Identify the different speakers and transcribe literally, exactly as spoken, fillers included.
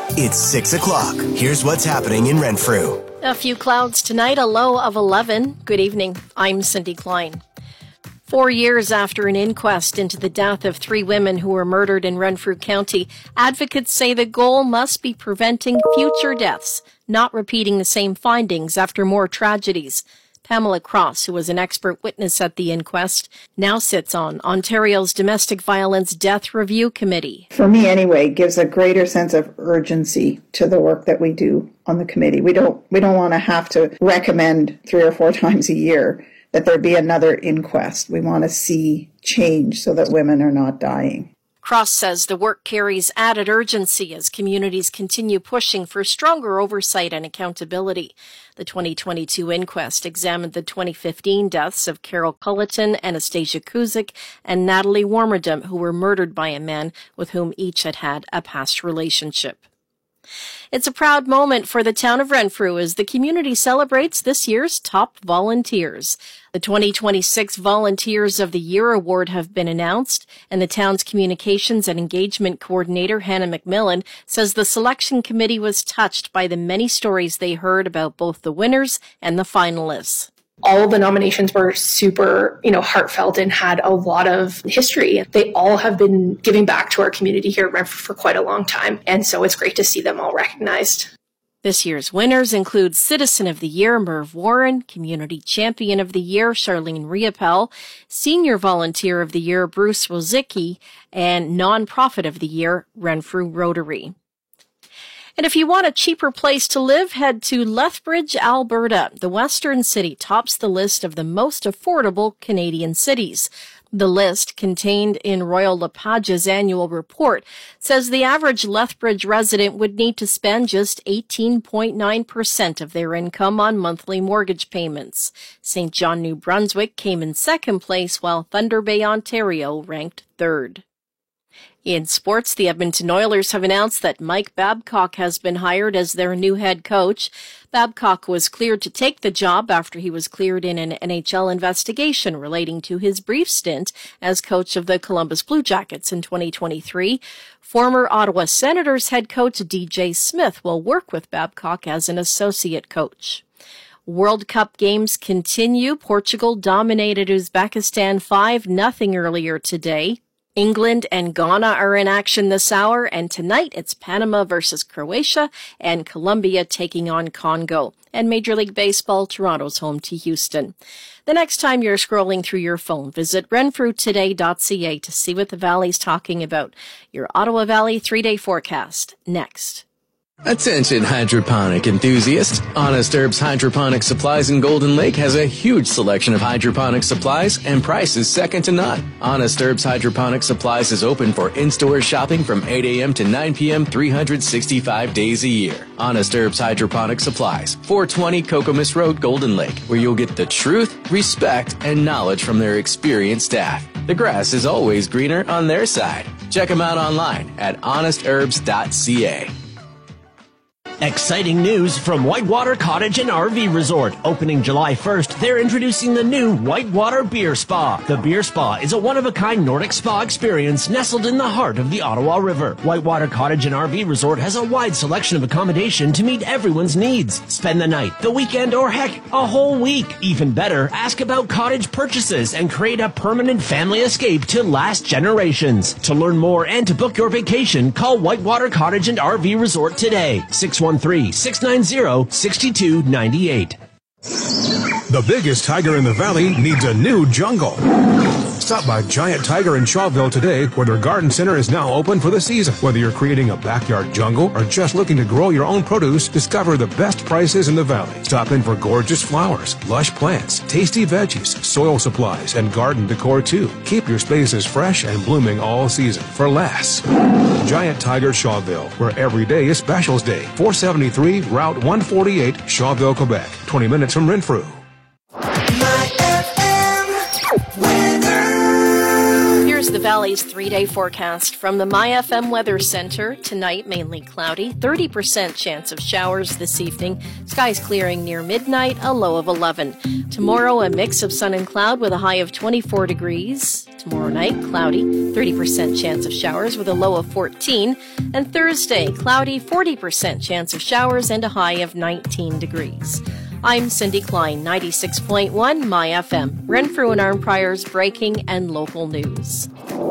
Speaker 1: It's six o'clock. Here's what's happening in Renfrew.
Speaker 2: A few clouds tonight, a low of eleven. Good evening. I'm Cindy Klein. Four years after an inquest into the death of three women who were murdered in Renfrew County, advocates say the goal must be preventing future deaths, not repeating the same findings after more tragedies. Pamela Cross, who was an expert witness at the inquest, now sits on Ontario's Domestic Violence Death Review Committee.
Speaker 3: For me, anyway, gives a greater sense of urgency to the work that we do on the committee. We don't we don't want to have to recommend three or four times a year that there be another inquest. We want to see change so that women are not dying.
Speaker 2: Cross says the work carries added urgency as communities continue pushing for stronger oversight and accountability. The twenty twenty-two inquest examined the twenty fifteen deaths of Carol Culleton, Anastasia Kuzik, and Natalie Warmerdam, who were murdered by a man with whom each had had a past relationship. It's a proud moment for the town of Renfrew as the community celebrates this year's top volunteers. The twenty twenty-six Volunteers of the Year Award have been announced, and the town's Communications and Engagement Coordinator, Hannah McMillan, says the selection committee was touched by the many stories they heard about both the winners and the finalists.
Speaker 4: All of the nominations were super, you know, heartfelt and had a lot of history. They all have been giving back to our community here at Renfrew for quite a long time. And so it's great to see them all recognized.
Speaker 2: This year's winners include Citizen of the Year, Merv Warren, Community Champion of the Year, Charlene Riopel, Senior Volunteer of the Year, Bruce Wozicki, and Nonprofit of the Year, Renfrew Rotary. And if you want a cheaper place to live, head to Lethbridge, Alberta. The western city tops the list of the most affordable Canadian cities. The list, contained in Royal LePage's annual report, says the average Lethbridge resident would need to spend just eighteen point nine percent of their income on monthly mortgage payments. Saint John, New Brunswick came in second place, while Thunder Bay, Ontario ranked third. In sports, the Edmonton Oilers have announced that Mike Babcock has been hired as their new head coach. Babcock was cleared to take the job after he was cleared in an N H L investigation relating to his brief stint as coach of the Columbus Blue Jackets in twenty twenty-three. Former Ottawa Senators head coach D J Smith will work with Babcock as an associate coach. World Cup games continue. Portugal dominated Uzbekistan five nothing earlier today. England and Ghana are in action this hour, and tonight it's Panama versus Croatia and Colombia taking on Congo. And Major League Baseball, Toronto's home to Houston. The next time you're scrolling through your phone, visit renfrew today dot c a to see what the Valley's talking about. Your Ottawa Valley three-day forecast, next.
Speaker 5: Attention hydroponic enthusiasts. Honest Herbs Hydroponic Supplies in Golden Lake has a huge selection of hydroponic supplies and prices second to none. Honest Herbs Hydroponic Supplies is open for in-store shopping from eight a.m. to nine p.m. three hundred sixty-five days a year. Honest Herbs Hydroponic Supplies, four twenty Kokomis Road, Golden Lake, where you'll get the truth, respect, and knowledge from their experienced staff. The grass is always greener on their side. Check them out online at honest herbs dot c a.
Speaker 6: Exciting news from Whitewater Cottage and R V Resort. Opening July first, they're introducing the new Whitewater Beer Spa. The Beer Spa is a one-of-a-kind Nordic spa experience nestled in the heart of the Ottawa River. Whitewater Cottage and R V Resort has a wide selection of accommodation to meet everyone's needs. Spend the night, the weekend, or heck, a whole week. Even better, ask about cottage purchases and create a permanent family escape to last generations. To learn more and to book your vacation, call Whitewater Cottage and R V Resort today. six one three, six nine zero, six two nine eight.
Speaker 7: The biggest tiger in the valley needs a new jungle. Stop by Giant Tiger in Shawville today, where their garden center is now open for the season. Whether you're creating a backyard jungle or just looking to grow your own produce, discover the best prices in the valley. Stop in for gorgeous flowers, lush plants, tasty veggies, soil supplies, and garden decor too. Keep your spaces fresh and blooming all season for less. Giant Tiger Shawville, where every day is Specials Day. four seventy-three Route one forty-eight, Shawville, Quebec. twenty minutes from Renfrew.
Speaker 2: Here's the Valley's three-day forecast from the My F M Weather Center. Tonight, mainly cloudy, thirty percent chance of showers this evening. Skies clearing near midnight, a low of eleven. Tomorrow, a mix of sun and cloud with a high of twenty-four degrees. Tomorrow night, cloudy, thirty percent chance of showers with a low of fourteen. And Thursday, cloudy, forty percent chance of showers and a high of nineteen degrees. I'm Cindy Klein, ninety-six point one My F M, Renfrew and Arnprior's breaking and local news.